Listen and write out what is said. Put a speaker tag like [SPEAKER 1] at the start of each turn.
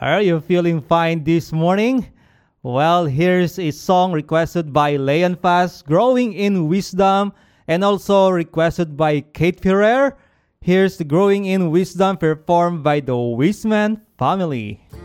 [SPEAKER 1] Are you feeling fine this morning? Well, here's a song requested by Leon Fast, Growing in Wisdom, and also requested by Kate Ferrer. Here's the Growing in Wisdom performed by the Wisman family.